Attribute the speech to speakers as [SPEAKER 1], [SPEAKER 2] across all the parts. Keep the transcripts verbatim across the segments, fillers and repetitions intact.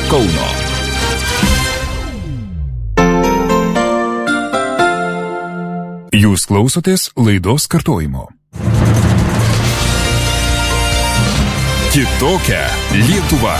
[SPEAKER 1] Kauno. Jūs klausotės laidos kartojimo. Kitokia Lietuva.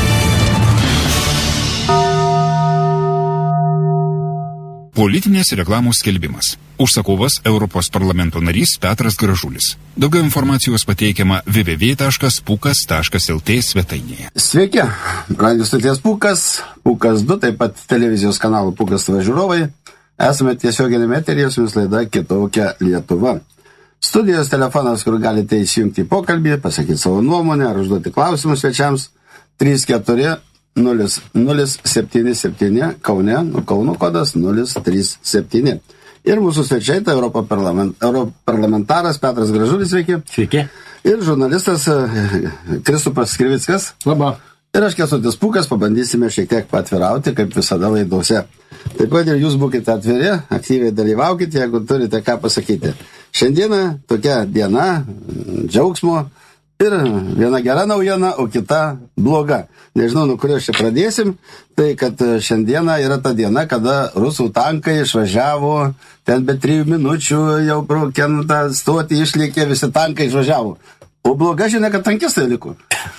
[SPEAKER 1] Politinės reklamos skelbimas. Užsakovas Europos parlamento narys Petras Gražulis. Daugiau informacijos pateikiama w w w taškas pukas taškas l t svetainėje.
[SPEAKER 2] Sveiki, radio stoties Pukas, Pukas du, taip pat televizijos kanalų Pukas T V žiūrovai. Esame tiesioginėme eteryje, su jums laida Kitokia Lietuva. Studijos telefonas, kur galite įsijungti į pokalbį, pasakyti savo nuomonę ar užduoti klausimus svečiams, trys keturi nulis nulis septyni septyni Kaune, nu, Kauno kodas nulis trys septyni. Ir mūsų svečiai, tai europarlamentaras Petras Gražulis, sveiki.
[SPEAKER 3] Sveiki.
[SPEAKER 2] Ir žurnalistas Kristupas Krivickas.
[SPEAKER 3] Labą.
[SPEAKER 2] Ir aš Kęstutis Pūkas, pabandysime šiek tiek patvirauti, kaip visada laidose. Taip pat ir jūs būkite atviri, aktyviai dalyvaukite, jeigu turite ką pasakyti. Šiandieną tokia diena, džiaugsmo, ir viena gera naujiena, o kita bloga. Nežinau, nuo kurio čia pradėsim, tai kad šiandieną yra ta diena, kada rusų tankai išvažiavo, ten be trijų minučių jau pro tą stotį išlėkė, visi tankai išvažiavo. O bloga žinia, kad tankistai liko.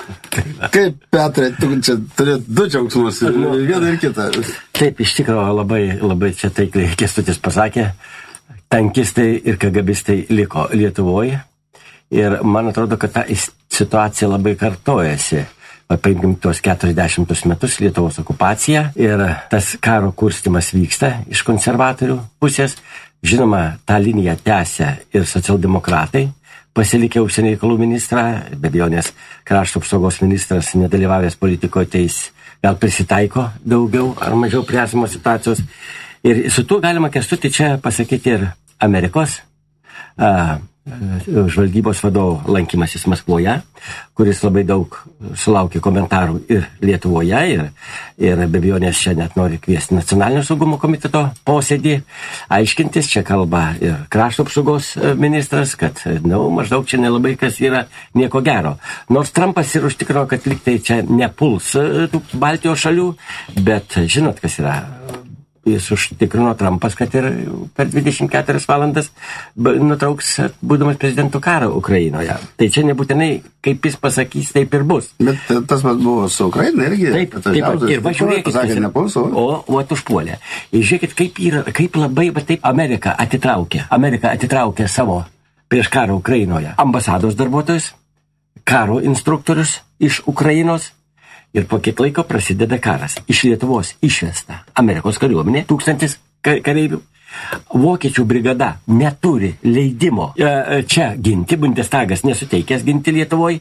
[SPEAKER 2] Kaip, Petrai, tu čia turi du džiaugsmus, vieną ir kitą.
[SPEAKER 3] Taip, iš tikrųjų labai, labai čia taikliai Kęstutis pasakė, tankistai ir kagabistai liko Lietuvoje. Ir man atrodo, kad ta situacija labai kartojasi. Paimkim tuos keturiasdešimtus metus Lietuvos okupacija ir tas karo kurstimas vyksta iš konservatorių pusės. Žinoma, tą liniją tęsia ir socialdemokratai, pasilikę užsienio reikalų ministrą, be abejonės krašto apsaugos ministras nedalyvavęs politikoje, tai jis gal prisitaiko daugiau ar mažiau prie esamos situacijos. Ir su tuo galima, Kęstuti, čia pasakyti ir Amerikos a, žvalgybos vadovo lankymasis Maskvoje, kuris labai daug sulaukė komentarų ir Lietuvoje, ir, ir be abejonės čia net nori kviesti Nacionalinio saugumo komiteto posėdį, aiškintis, čia kalba ir krašto apsaugos ministras, kad nu, maždaug čia nelabai kas yra nieko gero. Nors Trumpas ir užtikrino, kad liktai čia nepuls tų Baltijos šalių, bet žinot, kas yra. Jis užtikrino Trumpas, kad ir per dvidešimt keturias valandas nutrauks būdamas prezidentų karą Ukrainoje. Tai čia nebūtinai, kaip jis pasakys, taip ir bus.
[SPEAKER 2] Bet tas pats buvo su Ukraina irgi.
[SPEAKER 3] Taip, taip, ir va žiūrėkit, o, o užpuolė. Ir žiūrėkit, kaip, yra, kaip labai, bet taip Amerika atitraukė. Amerika atitraukė savo prieš karą Ukrainoje ambasados darbuotojus, karo instruktorius iš Ukrainos. Ir po kiek laiko prasideda karas. Iš Lietuvos išvesta Amerikos kariuomenė, tūkstantis kareivių. Vokiečių brigada neturi leidimo čia ginti, Bundestagas nesuteikęs ginti Lietuvoje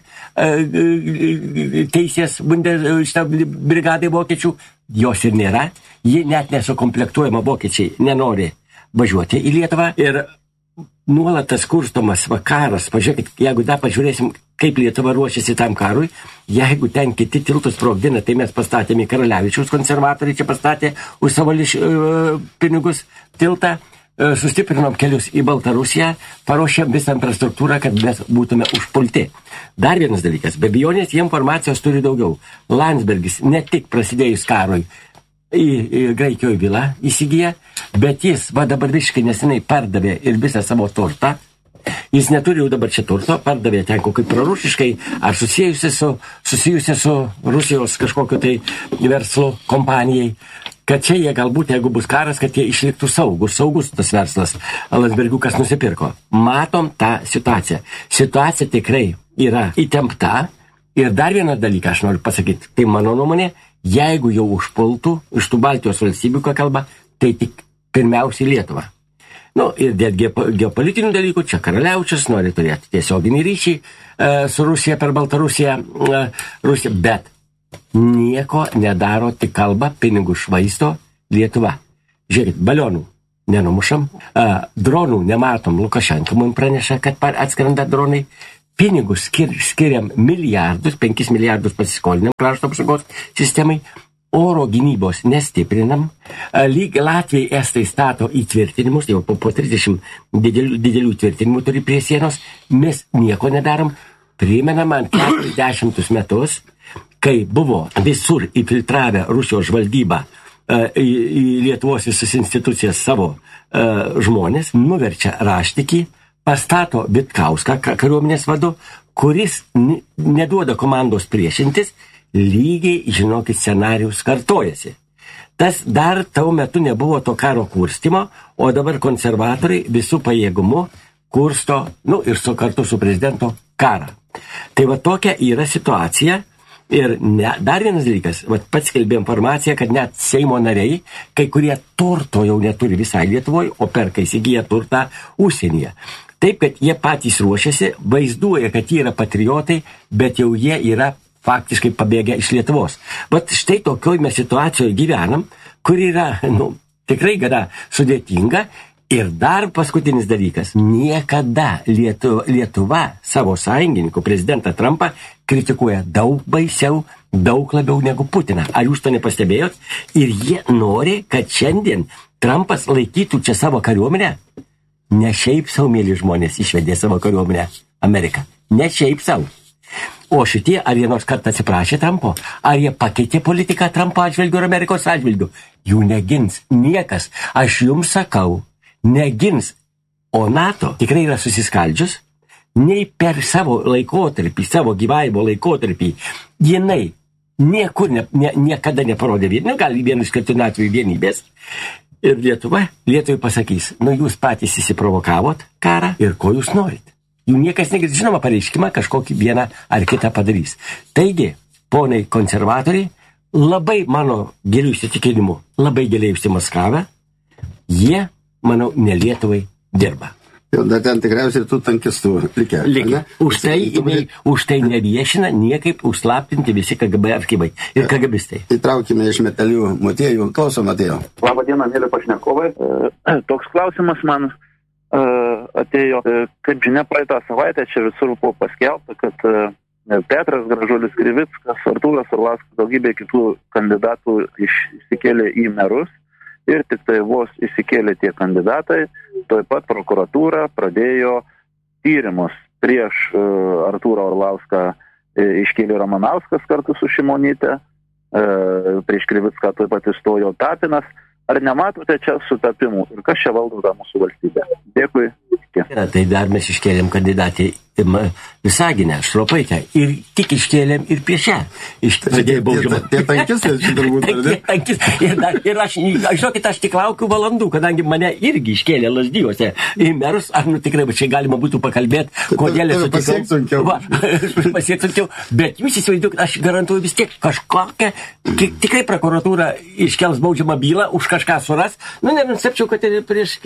[SPEAKER 3] teisės šitą brigadai vokiečių, jos ir nėra. Ji net nesukomplektuojama, vokiečiai nenori važiuoti į Lietuvą. Ir nuolat tas kurstomas vakaras, pažiūrėkit, jeigu dar pažiūrėsim, kaip Lietuva ruošiasi tam karui, jeigu ten kiti tiltus sprogdina, tai mes pastatėme Karalevičiaus, konservatoriai čia pastatė už savo liš, uh, pinigus tiltą, uh, sustiprinom kelius į Baltarusiją, paruošėm visą infrastruktūrą, kad mes būtume užpulti. Dar vienas dalykas, be abejonės, jie informacijos turi daugiau. Landsbergis ne tik prasidėjus karui į, į Graikijoje vilą įsigiję, bet jis va dabar visiškai nesenai pardavė ir visą savo turtą. Jis neturi jau dabar čia turto, pardavė ten kokį prorusiškai ar susijusi su, susijusi su Rusijos kažkokiu tai verslo kompanijai, kad čia jie galbūt, jeigu bus karas, kad jie išliktų saugus, saugus tas verslas. Landsbergiukas nusipirko. Matom tą situaciją. Situacija tikrai yra įtempta. Ir dar vieną dalyką aš noriu pasakyti, tai mano nuomonė, jeigu jau užpultų iš tų Baltijos valstybių, ką kalba, tai tik pirmiausiai Lietuva. Nu, ir dėl geopolitinių dalykų, čia Karaliaučius nori turėti tiesioginį ryšį e, su Rusija per Baltarusiją, e, Rusiją, bet nieko nedaro, tik kalba, pinigų švaisto Lietuva. Žiūrėkit, balionų nenumušam, e, dronų nematom, Lukašenka mums praneša, kad atskrenda dronai, pinigus skir, skiriam milijardus, penkis milijardus pasiskolinam krašto apsaugos sistemai, oro gynybos nestiprinam, lyg Latvijai Estai stato įtvirtinimus, jau po, po trisdešimt didelių, didelių tvirtinimų turi prie sienos, mes nieko nedarom, primenam man keturiasdešimtus metus, kai buvo visur infiltravę Rusijos žvalgybą į, į Lietuvos visas institucijas savo uh, žmonės, nuverčia Raštikį, pastato Vitkauską kariuomenės vadu, kuris n- neduoda komandos priešintis, lygiai, žinokit, scenarijus kartojasi. Tas dar tau metu nebuvo to karo kurstimo, o dabar konservatoriai visų pajėgumu kursto, nu ir su kartu su prezidento karą. Tai va tokia yra situacija. Ir ne, dar vienas dalykas, vat pats skelbė informaciją, kad net Seimo nariai, kai kurie turto jau neturi visai Lietuvoje, o perka įsigyja turtą užsienyje. Taip, kad jie patys ruošiasi, vaizduoja, kad jie yra patriotai, bet jau jie yra faktiškai pabėgę iš Lietuvos. Bet štai tokioj mes situacijoje gyvenam, kur yra, nu, tikrai gana sudėtinga. Ir dar paskutinis dalykas. Niekada Lietuva, Lietuva savo sąjungininkų prezidentą Trumpą kritikuoja daug baisiau, daug labiau negu Putiną. Ar jūs to nepastebėjot? Ir jie nori, kad šiandien Trumpas laikytų čia savo kariuomenę. Ne šiaip savo, mėly žmonės, išvedė savo kariuomenę Ameriką. Ne šiaip savo. O šitie, ar jie nors kartą atsiprašė Trumpo? Ar jie pakeitė politiką Trumpo atžvilgiu ir Amerikos atžvilgiu? Jų negins niekas. Aš jums sakau, negins, o NATO tikrai yra susiskaldžius, nei per savo laikotarpį, savo gyvavimo laikotarpį, jinai niekur, ne, ne, niekada neparodė vienybės, gal vienu išskirtiniu atveju vienybės. Ir Lietuva, Lietuvai pasakys, nu jūs patys įsiprovokavot karą ir ko jūs norit. Jų niekas negirs, žinoma, pareiškimą kažkokį vieną ar kitą padarys. Taigi, ponai konservatoriai, labai mano gilių įsitikinimu, labai giliai užsimaskavę, jie manau, ne Lietuvai dirba.
[SPEAKER 2] Jau dar ten tikriausiai tų tankistų likę.
[SPEAKER 3] Likę. Už tai, jinai, už tai neviešina niekaip užslaptinti visi K G B archyvai ir KGBistai.
[SPEAKER 2] Įtraukime iš metalių Motiejų. Klausom, Matėjo.
[SPEAKER 4] Labą dieną, mėly pašnekovai. E, toks klausimas man e, atėjo. E, kaip žinia, praeitą savaitę čia visur buvo paskelbta, kad e, Petras Gražulis Krivickas, Artūras Orlauskas, daugybė kitų kandidatų iš, išsikėlė į merus. Ir tik tai vos įsikėlė tie kandidatai, toj pat prokuratūra pradėjo tyrimus prieš uh, Artūrą Orlauską, uh, iškėlė Ramanauskas kartu su Šimonyte, uh, prieš Krivicką toj pat įstojo Tapinas. Ar nematote čia sutapimų ir kas čia valdo tą mūsų valstybę? Dėkui.
[SPEAKER 3] Ja, tai dar mes iškėlėm kandidatį Visaginę, Štropaitę ir tik iškėlėm ir prieš ją.
[SPEAKER 2] Tie tankistai čia turbūt.
[SPEAKER 3] Ir aš, žinokit, aš tik laukiu valandų, kadangi mane irgi iškėlė Lazdijuose į merus, ar nu tikrai, čia galima būtų pakalbėti, kodėl esu
[SPEAKER 2] tikrai.
[SPEAKER 3] Pasieksunkiau. Bet jūs įsivaizduokit, aš garantuoju vis tiek kažkokią, tikrai prokuratūra iškels baudžiamą bylą, už kažką suras. Nu, nenustepčiau, kad prieš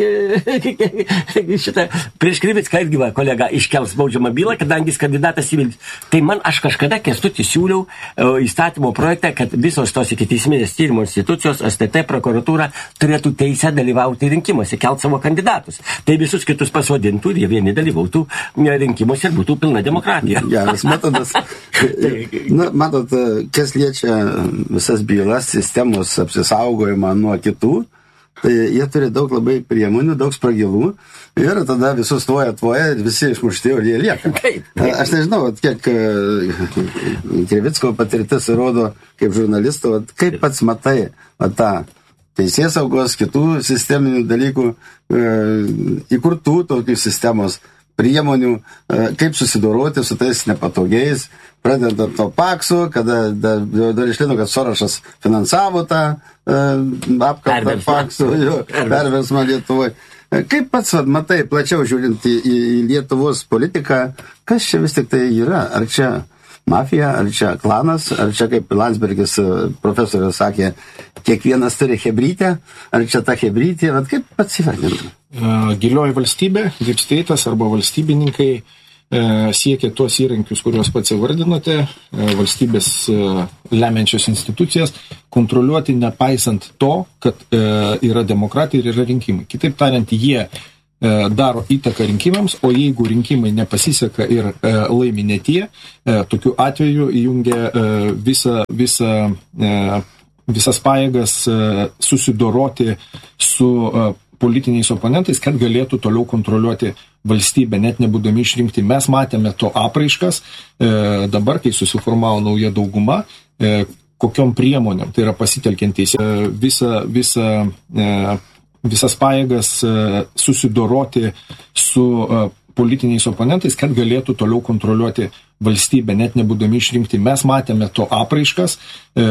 [SPEAKER 3] šitą, prieš Krivicką irgi va, kolega iškels baudžiamą bylą, kadangi jis kandidatas į Vilnių. Tai man aš kažkada Kęstutį siūliau uh, įstatymo projektą, kad visos tos ikiteisminės tyrimo institucijos, S T T, prokuratūra turėtų teisę dalyvauti rinkimuose, kelt savo kandidatus. Tai visus kitus pasodintų ir jie vieni dalyvautų rinkimuose ir būtų pilna demokratija.
[SPEAKER 2] Geras metodas. Na, matot, kas liečia visas bylas, sistemos apsisaugojimą nuo kitų, tai jie turi daug labai priemonių, daug spragilų ir tada visus tvoja, tvoja ir visi išmušti, o jie lieka. Aš nežinau, kiek Krivicko patirtis rodo kaip žurnalisto, kaip pats matai tą teisėsaugos, kitų sisteminių dalykų, įkurtų tokių sistemos priemonių, kaip susidoroti su tais nepatogiais, pradedant to paksu, kada dar, dar išlino, kad Sorošas finansavo tą apkaltą paksu, perversmą Lietuvoje. Kaip pats vat, matai, plačiau žiūrint į, į Lietuvos politiką, kas čia vis tik tai yra? Ar čia mafija, ar čia klanas, ar čia, kaip Landsbergis profesorius sakė, kiekvienas turi hebrytę, ar čia ta hebrytė, vat kaip pats įvardintų?
[SPEAKER 5] Gilioji valstybė, deep state'as arba valstybininkai e, siekia tuos įrankius, kuriuos pats įvardinote, e, valstybės e, lemiančios institucijas, kontroliuoti nepaisant to, kad e, yra demokratija ir yra rinkimai. Kitaip tariant, jie e, daro įtaką rinkimams, o jeigu rinkimai nepasiseka ir e, laimi ne tie, e, tokiu atveju įjungia e, visą, visą, e, visas pajėgas e, susidoroti su e, politiniais oponentais, kad galėtų toliau kontroliuoti valstybę, net nebūdami išrinkti. Mes matėme to apraiškas, e, dabar, kai susiformavo nauja dauguma, kokiom priemonėm, tai yra pasitelkiantys visą, visą, visas pajėgas susidoroti su politiniais oponentais, kad galėtų toliau kontroliuoti valstybę, net nebūdami išrinkti. Mes matėme to apraiškas,